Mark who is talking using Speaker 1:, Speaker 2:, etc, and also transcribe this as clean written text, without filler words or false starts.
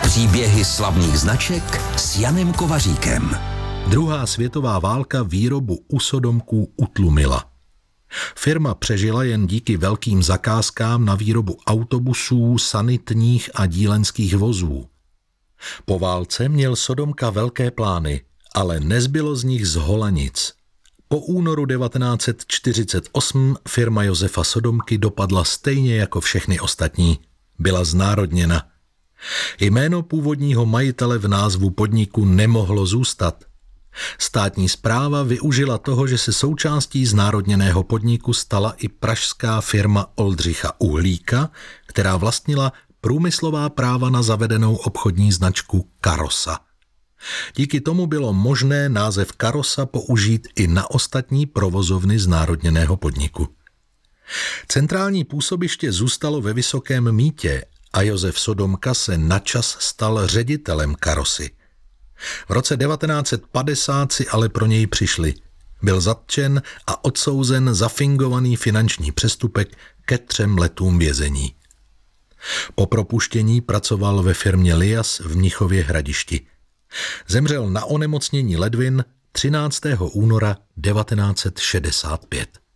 Speaker 1: Příběhy slavných značek s Janem Kovaříkem.
Speaker 2: Druhá světová válka výrobu usodomků utlumila. Firma přežila jen díky velkým zakázkám na výrobu autobusů, sanitních a dílenských vozů. Po válce měl Sodomka velké plány, ale nezbylo z nich zhola nic. Po únoru 1948 firma Josefa Sodomky dopadla stejně jako všechny ostatní. Byla znárodněna. Jméno původního majitele v názvu podniku nemohlo zůstat. Státní správa využila toho, že se součástí znárodněného podniku stala i pražská firma Oldřicha Uhlíka, která vlastnila průmyslová práva na zavedenou obchodní značku Karosa. Díky tomu bylo možné název Karosa použít i na ostatní provozovny znárodněného podniku. Centrální působiště zůstalo ve Vysokém Mýtě a Josef Sodomka se načas stal ředitelem Karosy. V roce 1950 si ale pro něj přišli. Byl zatčen a odsouzen za fingovaný finanční přestupek ke 3 letům vězení. Po propuštění pracoval ve firmě Lias v Mnichově Hradišti. Zemřel na onemocnění ledvin 13. února 1965.